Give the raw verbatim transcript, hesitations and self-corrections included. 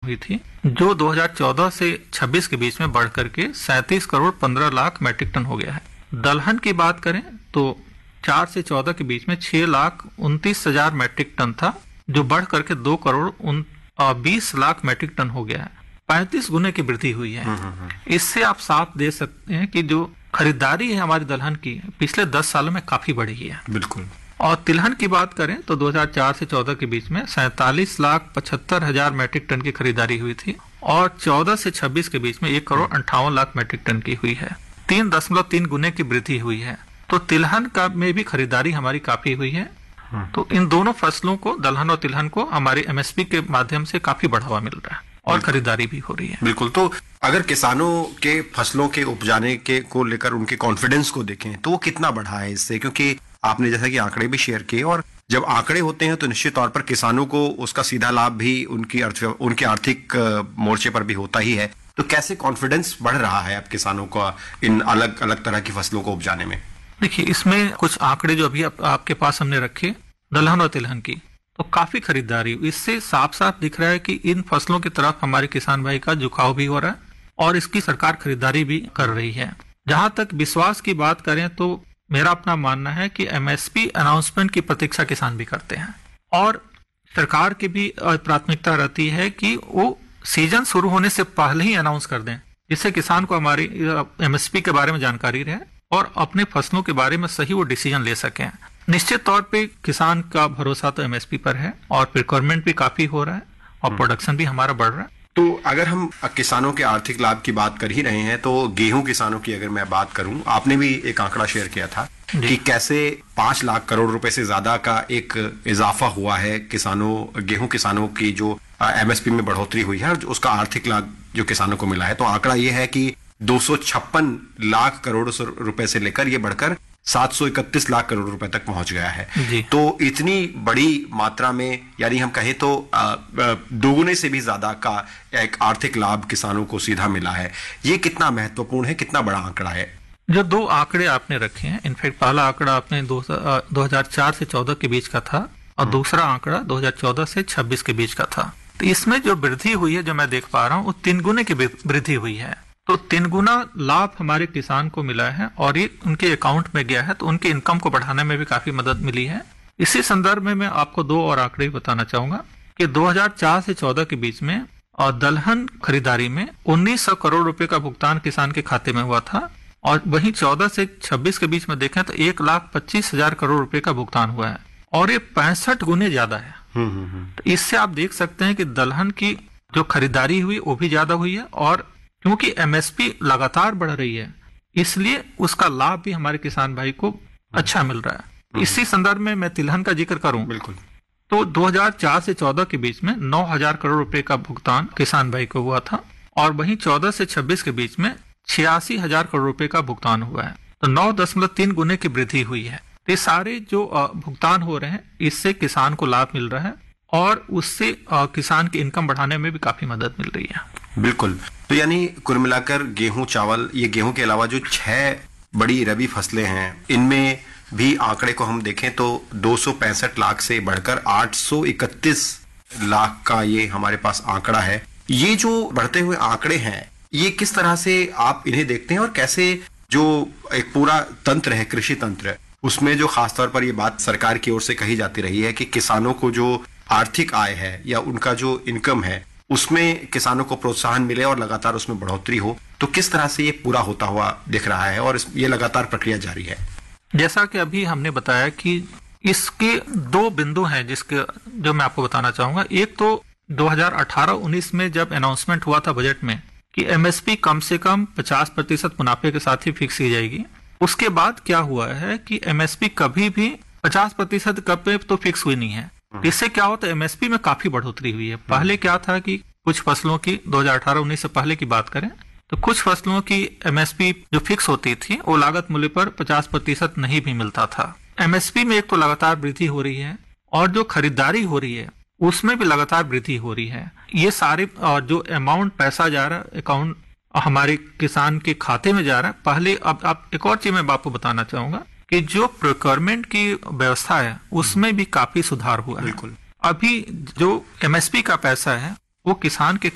हुई थी, जो दो हज़ार चौदह से छब्बीस के बीच में बढ़ करके सैंतीस करोड़ पंद्रह लाख मैट्रिक टन हो गया है। दलहन की बात करें तो चार से चौदह के बीच में छह लाख उनतीस हजार मैट्रिक टन था, जो बढ़ करके दो करोड़ उन बीस लाख मैट्रिक टन हो गया है। पैंतीस गुने की वृद्धि हुई है। इससे आप साफ दे सकते हैं कि जो खरीदारी है हमारी दलहन की पिछले दस सालों में काफी बढ़ी है। बिल्कुल। और तिलहन की बात करें तो दो हज़ार चार से चौदह के बीच में सैतालीस लाख पचहत्तर हजार मैट्रिक टन की खरीदारी हुई थी और चौदह से छब्बीस के बीच में एक करोड़ अंठावन लाख मैट्रिक टन की हुई है। तीन दशमलव तीन गुने की वृद्धि हुई है। तो तिलहन का में भी खरीदारी हमारी काफी हुई है। तो इन दोनों फसलों को, दलहन और तिलहन को, हमारे एमएसपी के माध्यम से काफी बढ़ावा मिल रहा है और खरीदारी भी हो रही है। बिल्कुल। तो अगर किसानों के फसलों के उपजाने के को लेकर उनके कॉन्फिडेंस को देखें तो वो कितना बढ़ा है इससे, क्योंकि आपने जैसा कि आंकड़े भी शेयर किए, और जब आंकड़े होते हैं तो निश्चित तौर पर किसानों को उसका सीधा लाभ भी उनकी अर्थ उनके आर्थिक मोर्चे पर भी होता ही है। तो कैसे कॉन्फिडेंस बढ़ रहा है अब किसानों का इन अलग अलग तरह की फसलों को उपजाने में? देखिए, इसमें कुछ आंकड़े जो अभी आप, आपके पास हमने रखे दलहन और तिलहन की, तो काफी खरीदारी, इससे साफ साफ दिख रहा है कि इन फसलों की तरफ हमारे किसान भाई का झुकाव भी हो रहा है और इसकी सरकार खरीदारी भी कर रही है। जहां तक विश्वास की बात करें तो मेरा अपना मानना है कि एमएसपी अनाउंसमेंट की प्रतीक्षा किसान भी करते हैं और सरकार की भी प्राथमिकता रहती है कि वो सीजन शुरू होने से पहले ही अनाउंस कर दें, जिससे किसान को हमारी एमएसपी के बारे में जानकारी रहे और अपने फसलों के बारे में सही वो डिसीजन ले सकें। निश्चित तौर पे किसान का भरोसा तो एमएसपी पर है और प्रिक्योरमेंट भी काफी हो रहा है और प्रोडक्शन भी हमारा बढ़ रहा है। तो अगर हम किसानों के आर्थिक लाभ की बात कर ही रहे हैं तो गेहूं किसानों की अगर मैं बात करूं, आपने भी एक आंकड़ा शेयर किया था कि कैसे पांच लाख करोड़ रुपए से ज्यादा का एक इजाफा हुआ है किसानों गेहूं किसानों की जो एमएसपी में बढ़ोतरी हुई है और उसका आर्थिक लाभ जो किसानों को मिला है। तो आंकड़ा ये है कि दो सौ छप्पन लाख करोड़ रुपए से लेकर ये बढ़कर सात सौ इकतीस लाख करोड़ रुपए तक पहुंच गया है। तो इतनी बड़ी मात्रा में, यानी हम कहें तो दोगुने से भी ज्यादा का एक आर्थिक लाभ किसानों को सीधा मिला है। ये कितना महत्वपूर्ण है, कितना बड़ा आंकड़ा है? जो दो आंकड़े आपने रखे हैं, इनफैक्ट पहला आंकड़ा आपने दो हजार चार से चौदह के बीच का था और दूसरा आंकड़ा दो हजार चौदह से छब्बीस के बीच का था। तो इसमें जो वृद्धि हुई है, जो मैं देख पा रहा हूँ, वो तीन गुने की वृद्धि हुई है। तो तीन गुना लाभ हमारे किसान को मिला है और ये उनके अकाउंट में गया है, तो उनके इनकम को बढ़ाने में भी काफी मदद मिली है। इसी संदर्भ में मैं आपको दो और आंकड़े बताना चाहूंगा कि दो हज़ार चार से चौदह के बीच में और दलहन खरीदारी में उन्नीस सौ करोड़ रुपए का भुगतान किसान के खाते में हुआ था और वहीं चौदह से छब्बीस के बीच में देखें तो एक लाख पच्चीस हजार करोड़ रुपए का भुगतान हुआ है और ये पैंसठ गुने ज्यादा है। तो इससे आप देख सकते हैं कि दलहन की जो खरीदारी हुई वो भी ज्यादा हुई है और क्योंकि एमएसपी लगातार बढ़ रही है इसलिए उसका लाभ भी हमारे किसान भाई को अच्छा मिल रहा है। इसी संदर्भ में मैं तिलहन का जिक्र करूं, बिल्कुल, तो दो हज़ार चार से चौदह के बीच में नौ हजार करोड़ रुपए का भुगतान किसान भाई को हुआ था और वहीं चौदह से छब्बीस के बीच में छियासी हजार करोड़ रुपए का भुगतान हुआ है। तो नौ दशमलव तीन गुने की वृद्धि हुई है। ये सारे जो भुगतान हो रहे हैं इससे किसान को लाभ मिल रहा है और उससे किसान की इनकम बढ़ाने में भी काफी मदद मिल रही है। बिल्कुल। तो यानी कुल मिलाकर गेहूं, चावल, ये गेहूं के अलावा जो छह बड़ी रबी फसलें हैं इनमें भी आंकड़े को हम देखें तो दो सौ पैंसठ लाख से बढ़कर आठ सौ इकतीस लाख का ये हमारे पास आंकड़ा है। ये जो बढ़ते हुए आंकड़े हैं ये किस तरह से आप इन्हें देखते हैं और कैसे जो एक पूरा तंत्र है, कृषि तंत्र, उसमें जो खासतौर पर ये बात सरकार की ओर से कही जाती रही है कि किसानों को जो आर्थिक आय है या उनका जो इनकम है उसमें किसानों को प्रोत्साहन मिले और लगातार उसमें बढ़ोतरी हो, तो किस तरह से ये पूरा होता हुआ दिख रहा है और ये लगातार प्रक्रिया जारी है? जैसा कि अभी हमने बताया कि इसके दो बिंदु हैं जिसके जो मैं आपको बताना चाहूंगा। एक तो दो हज़ार अठारह उन्नीस में जब अनाउंसमेंट हुआ था बजट में कि एमएसपी कम से कम पचास प्रतिशत मुनाफे के साथ ही फिक्स की जाएगी, उसके बाद क्या हुआ है कि एमएसपी कभी भी पचास प्रतिशत कब पे तो फिक्स हुई नहीं है। इससे क्या होता है, एमएसपी में काफी बढ़ोतरी हुई है। पहले क्या था कि कुछ फसलों की दो हज़ार अठारह उन्नीस से पहले की बात करें तो कुछ फसलों की एमएसपी जो फिक्स होती थी वो लागत मूल्य पर पचास प्रतिशत नहीं भी मिलता था। एमएसपी में एक तो लगातार वृद्धि हो रही है और जो खरीदारी हो रही है उसमें भी लगातार वृद्धि हो रही है। ये सारे और जो अमाउंट पैसा जा रहा है अकाउंट हमारे किसान के खाते में जा रहा है। पहले अब आप एक और चीज मैं आपको बताना चाहूंगा कि जो प्रोक्योरमेंट की व्यवस्था है उसमें भी काफी सुधार हुआ है। बिल्कुल। अभी जो एमएसपी का पैसा है वो किसान के